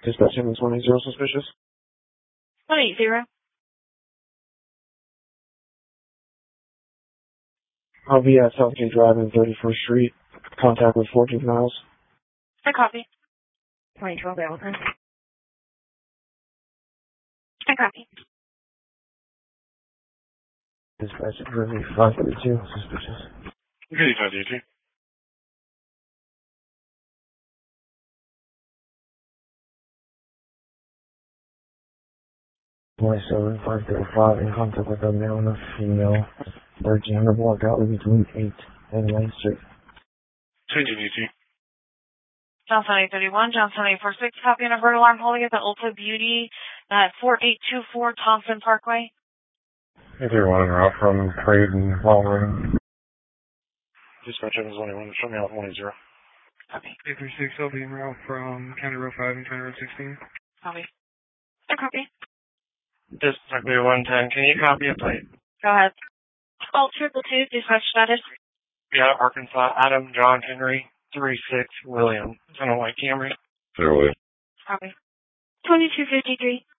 Dispatch Simmons 180 suspicious. 180. I'll be at Southgate Drive and 31st Street. Contact with 14 miles. I copy. 2012 Alton. I copy. Dispatch River 532 suspicious. Okay, 532. Boy 7535 in contact with a male and a female. 1300 block alley between 8 and 9th Street. 22. Johnson 831, Johnson 846, copy and avert alarm holding at the Ulta Beauty at 4824 Thompson Parkway. 831 en route from Trade and Walmart. Dispatch Evans 181, show me out 180. Copy. 836, I'll be en route from County Road 5 and County Road 16. Copy. I copy. Dispatch 110, can you copy a plate? Go ahead. Oh, 222, dispatch status. Yeah, Arkansas, Adam John Henry, 36 William. It's on a white Camry. Fairway. Copy. 2253.